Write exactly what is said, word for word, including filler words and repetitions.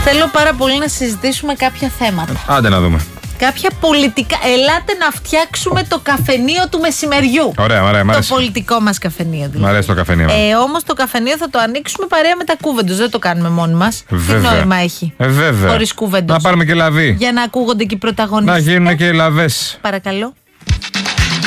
Θέλω πάρα πολύ να συζητήσουμε κάποια θέματα. Άντε να δούμε. Κάποια πολιτικά. Ελάτε να φτιάξουμε το καφενείο του μεσημεριού. Ωραία, ωραία, μ' Το αρέσει. πολιτικό μας καφενείο δηλαδή. Μ' αρέσει το καφενείο. Ε, όμως το καφενείο θα το ανοίξουμε παρέα με τα κούβεντος. Δεν το κάνουμε μόνοι μας. Τι νόημα έχει. Ε, βέβαια. Χωρίς κούβεντος. Να πάρουμε και λαβή. Για να ακούγονται και οι πρωταγωνιστές. Να γίνουν και οι λαβές. Παρακαλώ.